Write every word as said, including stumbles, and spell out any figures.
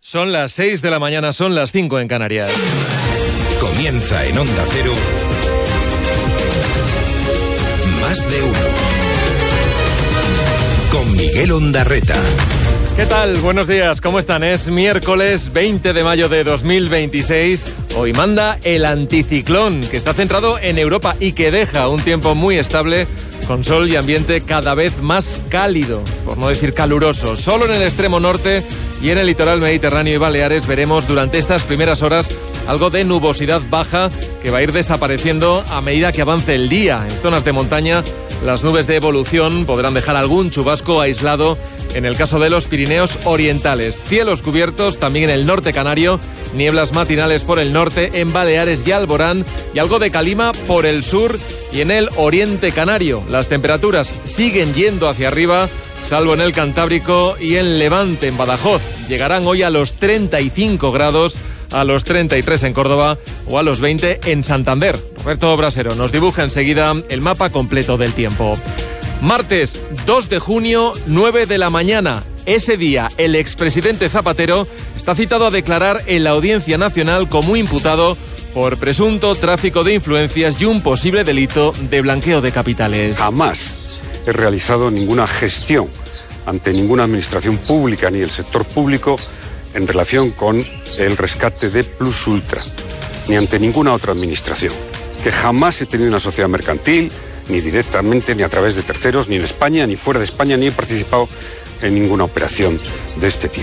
Son las seis de la mañana, son las cinco en Canarias. Comienza en Onda Cero. Más de uno. Con Miguel Ondarreta. ¿Qué tal? Buenos días, ¿cómo están? Es miércoles veinte de mayo de dos mil veintiséis. Hoy manda el anticiclón, que está centrado en Europa y que deja un tiempo muy estable, con sol y ambiente cada vez más cálido, por no decir caluroso. Solo en el extremo norte y en el litoral mediterráneo y Baleares veremos durante estas primeras horas algo de nubosidad baja que va a ir desapareciendo a medida que avance el día. En zonas de montaña, las nubes de evolución podrán dejar algún chubasco aislado en el caso de los Pirineos orientales. Cielos cubiertos también en el norte canario, nieblas matinales por el norte, en Baleares y Alborán, y algo de calima por el sur y en el oriente canario. Las temperaturas siguen yendo hacia arriba, salvo en el Cantábrico y en Levante, en Badajoz. Llegarán hoy a los treinta y cinco grados, a los treinta y tres en Córdoba o a los veinte en Santander. Roberto Brasero nos dibuja enseguida el mapa completo del tiempo. Martes dos de junio, nueve de la mañana. Ese día, el expresidente Zapatero está citado a declarar en la Audiencia Nacional como imputado por presunto tráfico de influencias y un posible delito de blanqueo de capitales. Jamás he realizado ninguna gestión ante ninguna administración pública ni el sector público en relación con el rescate de Plus Ultra, ni ante ninguna otra administración. Que jamás he tenido una sociedad mercantil, ni directamente, ni a través de terceros, ni en España, ni fuera de España, ni he participado en ninguna operación de este tipo.